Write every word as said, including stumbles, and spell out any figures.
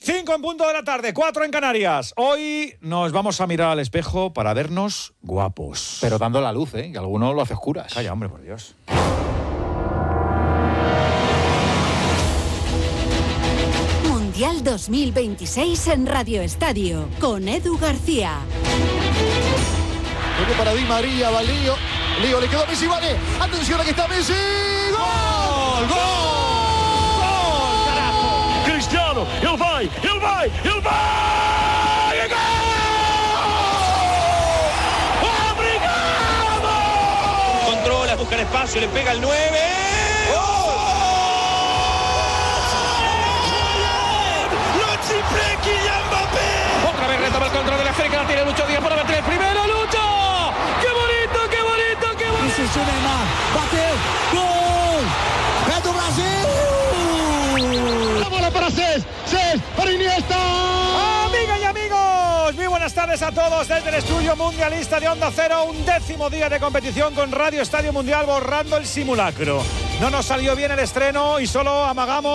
Cinco en punto de la tarde, cuatro en Canarias. Hoy nos vamos a mirar al espejo para vernos guapos. Pero dando la luz, ¿eh? Que alguno lo hace oscuras. Calla, hombre, por Dios. Mundial dos mil veintiséis en Radio Estadio, con Edu García. Toque para Di María, va Lío. Lío, le quedó a Messi, vale. Atención, aquí está Messi. ¡Gol! ¡Gol! Cristiano, ele vai, ele vai, ele vai! É gol! ¡Obrigado! Controla, busca el espacio, le pega el nueve. ¡Gol! ¡Lo triple Kylian Mbappé! Otra vez retoma el control de la África, la tiene Lucho Díaz para meter el primero. ¡Lucho! ¡Qué bonito, qué bonito, qué bonito! Isso, Neymar, bateu, gol! É do Brasil! La bola para Cés, Cés para Iniesta. Amigas y amigos, muy buenas tardes a todos desde el estudio mundialista de Onda Cero. Un décimo día de competición con Radio Estadio Mundial borrando el simulacro. No nos salió bien el estreno y solo amagamos